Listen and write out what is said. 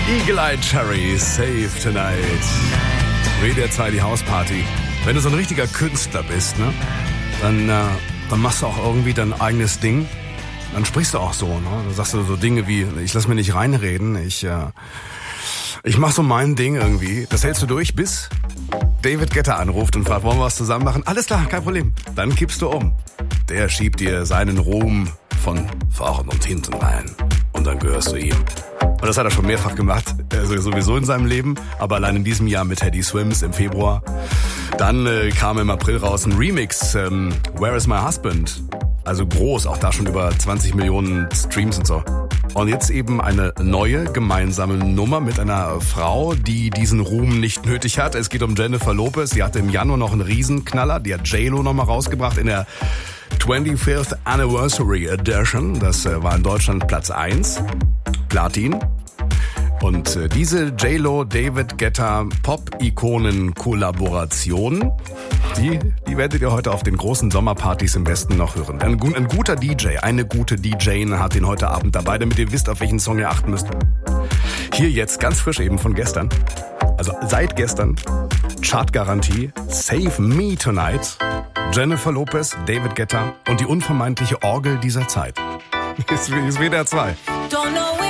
Eagle Eye Cherry, Save Tonight. WDR 2, die Hausparty. Wenn du so ein richtiger Künstler bist, ne, dann machst du auch irgendwie dein eigenes Ding. Dann sprichst du auch so, ne? Dann sagst du so Dinge wie, ich lass mir nicht reinreden, ich mach so mein Ding irgendwie. Das hältst du durch, bis David Guetta anruft und fragt, wollen wir was zusammen machen? Alles klar, kein Problem. Dann kippst du um. Der schiebt dir seinen Ruhm von vorn und hinten rein. Und dann gehörst du ihm. Und das hat er schon mehrfach gemacht, also sowieso in seinem Leben, aber allein in diesem Jahr mit Teddy Swims im Februar. Dann kam im April raus ein Remix, Where is my husband? Also groß, auch da schon über 20 Millionen Streams und so. Und jetzt eben eine neue gemeinsame Nummer mit einer Frau, die diesen Ruhm nicht nötig hat. Es geht um Jennifer Lopez, die hatte im Januar noch einen Riesenknaller, die hat J-Lo nochmal rausgebracht in der 25th Anniversary Edition. Das war in Deutschland Platz 1, Platin. Und diese J-Lo, David Guetta Pop-Ikonen-Kollaboration, die werdet ihr heute auf den großen Sommerpartys im Westen noch hören. Ein guter DJ, eine gute DJ hat ihn heute Abend dabei, damit ihr wisst, auf welchen Song ihr achten müsst. Hier jetzt, ganz frisch eben von gestern, also seit gestern, Chartgarantie, Save Me Tonight, Jennifer Lopez, David Guetta und die unvermeidliche Orgel dieser Zeit. Ist WDR 2. Don't know